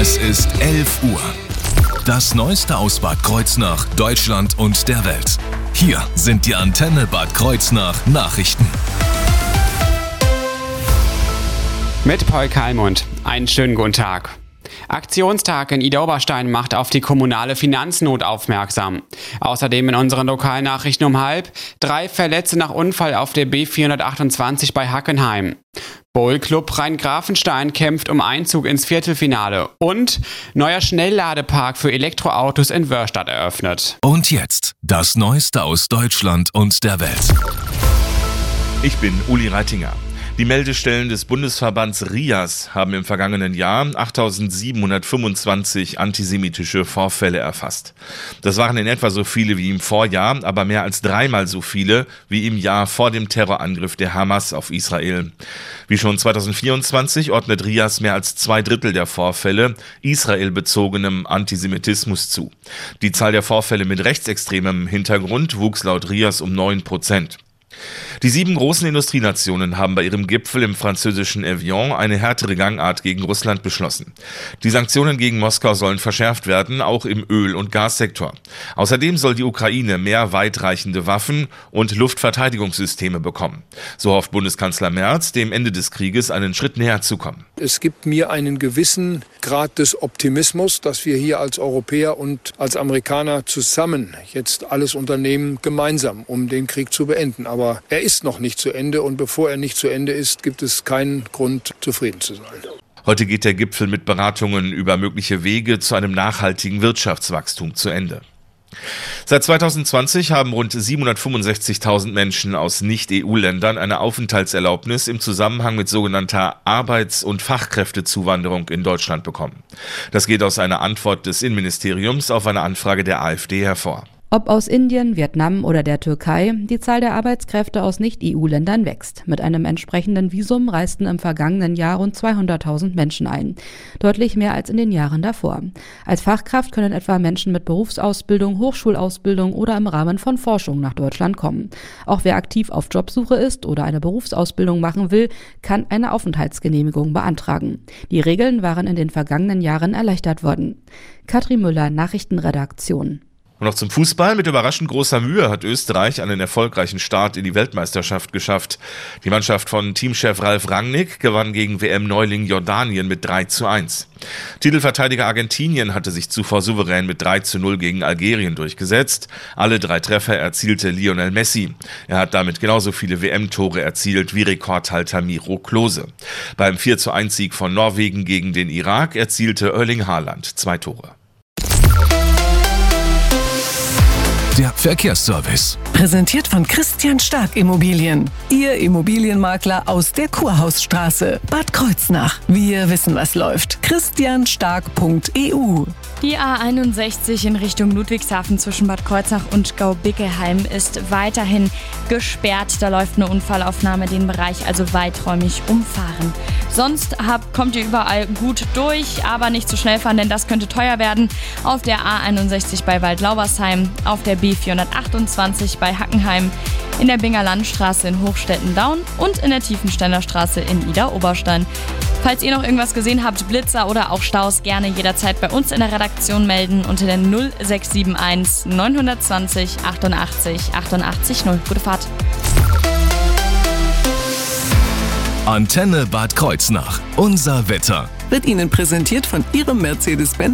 Es ist 11 Uhr. Das Neueste aus Bad Kreuznach, Deutschland und der Welt. Hier sind die Antenne Bad Kreuznach Nachrichten. Mit Paul Kalmund. Einen schönen guten Tag. Aktionstag in Idar-Oberstein macht auf die kommunale Finanznot aufmerksam. Außerdem in unseren Lokalnachrichten um 3 Verletzte nach Unfall auf der B428 bei Hackenheim. Bowlclub Rhein-Grafenstein kämpft um Einzug ins Viertelfinale. Und neuer Schnellladepark für Elektroautos in Wörstadt eröffnet. Und jetzt das Neueste aus Deutschland und der Welt. Ich bin Uli Reitinger. Die Meldestellen des Bundesverbands RIAS haben im vergangenen Jahr 8.725 antisemitische Vorfälle erfasst. Das waren in etwa so viele wie im Vorjahr, aber mehr als 3-mal so viele wie im Jahr vor dem Terrorangriff der Hamas auf Israel. Wie schon 2024 ordnet RIAS mehr als 2/3 der Vorfälle israelbezogenem Antisemitismus zu. Die Zahl der Vorfälle mit rechtsextremem Hintergrund wuchs laut RIAS um 9%. Die 7 großen Industrienationen haben bei ihrem Gipfel im französischen Evian eine härtere Gangart gegen Russland beschlossen. Die Sanktionen gegen Moskau sollen verschärft werden, auch im Öl- und Gassektor. Außerdem soll die Ukraine mehr weitreichende Waffen und Luftverteidigungssysteme bekommen. So hofft Bundeskanzler Merz, dem Ende des Krieges einen Schritt näher zu kommen. Es gibt mir einen gewissen Grad des Optimismus, dass wir hier als Europäer und als Amerikaner zusammen jetzt alles unternehmen, gemeinsam, um den Krieg zu beenden. Aber er ist noch nicht zu Ende und bevor er nicht zu Ende ist, gibt es keinen Grund, zufrieden zu sein. Heute geht der Gipfel mit Beratungen über mögliche Wege zu einem nachhaltigen Wirtschaftswachstum zu Ende. Seit 2020 haben rund 765.000 Menschen aus Nicht-EU-Ländern eine Aufenthaltserlaubnis im Zusammenhang mit sogenannter Arbeits- und Fachkräftezuwanderung in Deutschland bekommen. Das geht aus einer Antwort des Innenministeriums auf eine Anfrage der AfD hervor. Ob aus Indien, Vietnam oder der Türkei, die Zahl der Arbeitskräfte aus Nicht-EU-Ländern wächst. Mit einem entsprechenden Visum reisten im vergangenen Jahr rund 200.000 Menschen ein. Deutlich mehr als in den Jahren davor. Als Fachkraft können etwa Menschen mit Berufsausbildung, Hochschulausbildung oder im Rahmen von Forschung nach Deutschland kommen. Auch wer aktiv auf Jobsuche ist oder eine Berufsausbildung machen will, kann eine Aufenthaltsgenehmigung beantragen. Die Regeln waren in den vergangenen Jahren erleichtert worden. Katrin Müller, Nachrichtenredaktion. Und noch zum Fußball. Mit überraschend großer Mühe hat Österreich einen erfolgreichen Start in die Weltmeisterschaft geschafft. Die Mannschaft von Teamchef Ralf Rangnick gewann gegen WM-Neuling Jordanien mit 3:1. Titelverteidiger Argentinien hatte sich zuvor souverän mit 3:0 gegen Algerien durchgesetzt. Alle 3 Treffer erzielte Lionel Messi. Er hat damit genauso viele WM-Tore erzielt wie Rekordhalter Miro Klose. Beim 4:1-Sieg von Norwegen gegen den Irak erzielte Erling Haaland 2 Tore. Der Verkehrsservice. Präsentiert von Christian Stark Immobilien. Ihr Immobilienmakler aus der Kurhausstraße. Bad Kreuznach. Wir wissen, was läuft. christianstark.eu. Die A61 in Richtung Ludwigshafen zwischen Bad Kreuznach und Gaubickelheim ist weiterhin gesperrt. Da läuft eine Unfallaufnahme, den Bereich also weiträumig umfahren. Sonst kommt ihr überall gut durch, aber nicht zu schnell fahren, denn das könnte teuer werden. Auf der A61 bei Waldlaubersheim, auf der B428 bei Hackenheim, in der Binger Landstraße in Hochstetten-Daun und in der Tiefensteiner Straße in Idar-Oberstein. Falls ihr noch irgendwas gesehen habt, Blitzer oder auch Staus, gerne jederzeit bei uns in der Redaktion melden unter der 0671 920 88 88 0. Gute Fahrt. Antenne Bad Kreuznach. Unser Wetter. Wird Ihnen präsentiert von Ihrem Mercedes-Benz